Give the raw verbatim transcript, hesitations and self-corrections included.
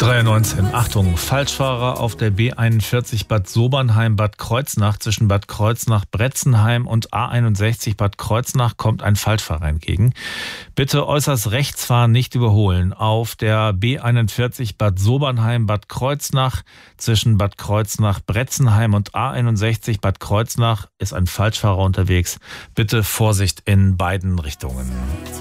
drei Uhr neunzehn. Achtung, Falschfahrer auf der B einundvierzig Bad Sobernheim-Bad Kreuznach. Zwischen Bad Kreuznach-Bretzenheim und A einundsechzig Bad Kreuznach kommt ein Falschfahrer entgegen. Bitte äußerst rechts fahren, nicht überholen. Auf der B einundvierzig Bad Sobernheim-Bad Kreuznach. Zwischen Bad Kreuznach-Bretzenheim und A einundsechzig Bad Kreuznach ist ein Falschfahrer unterwegs. Bitte Vorsicht in beiden Richtungen.